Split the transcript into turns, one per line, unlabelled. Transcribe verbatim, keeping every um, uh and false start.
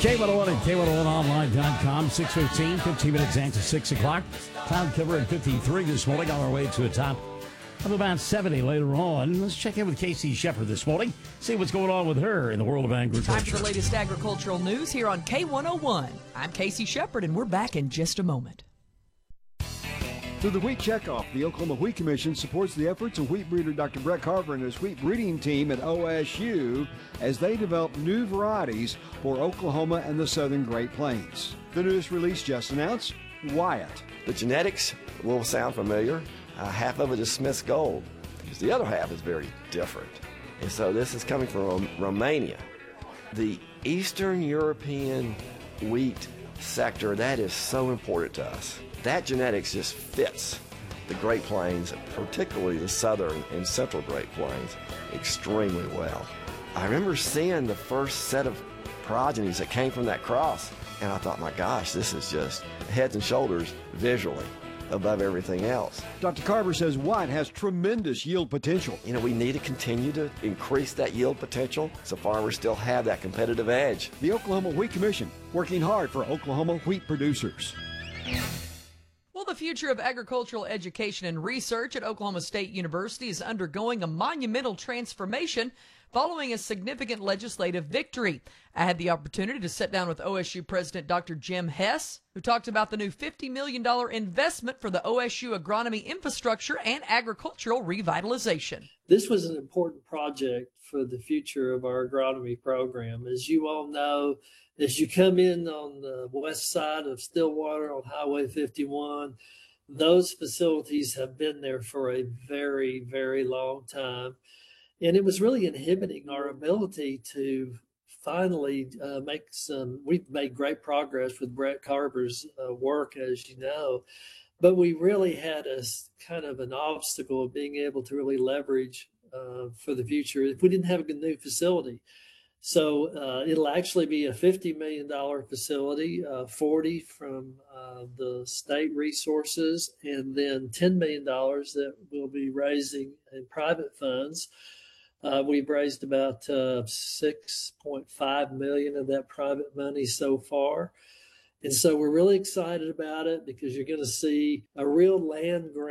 K one oh one and K one oh one online dot com, six fifteen, fifteen minutes after six o'clock. Cloud cover at fifty-three this morning, on our way to a top of about seventy later on. Let's check in with Casey Shepard this morning, see what's going on with her in the world of agriculture.
Time for the latest agricultural news here on K one oh one. I'm Casey Shepard, and we're back in just a moment.
Through the Wheat Checkoff, the Oklahoma Wheat Commission supports the efforts of wheat breeder Doctor Brett Carver and his wheat breeding team at O S U as they develop new varieties for Oklahoma and the southern Great Plains. The newest release just announced, Wyatt.
The genetics will sound familiar. Uh, half of it is Smith's Gold, because the other half is very different. And so this is coming from Romania. The Eastern European wheat sector, that is so important to us. That genetics just fits the Great Plains, particularly the southern and central Great Plains, extremely well. I remember seeing the first set of progenies that came from that cross, and I thought, my gosh, this is just heads and shoulders visually above everything else.
Doctor Carver says Wyatt has tremendous yield potential.
You know, we need to continue to increase that yield potential so farmers still have that competitive edge.
The Oklahoma Wheat Commission, working hard for Oklahoma wheat producers.
Well, the future of agricultural education and research at Oklahoma State University is undergoing a monumental transformation following a significant legislative victory. I had the opportunity to sit down with O S U President Doctor Jim Hess, who talked about the new fifty million dollars investment for the O S U agronomy infrastructure and agricultural revitalization.
This was an important project for the future of our agronomy program. As you all know, as you come in on the west side of Stillwater on Highway fifty-one, those facilities have been there for a very, very long time. And it was really inhibiting our ability to finally uh, make some, we've made great progress with Brett Carver's uh, work, as you know, but we really had a kind of an obstacle of being able to really leverage uh, for the future if we didn't have a new facility. So uh, it'll actually be a fifty million dollars facility, uh, forty from uh, the state resources, and then ten million dollars that we'll be raising in private funds. Uh, we've raised about uh, six point five million dollars of that private money so far. And so we're really excited about it because you're going to see a real land grant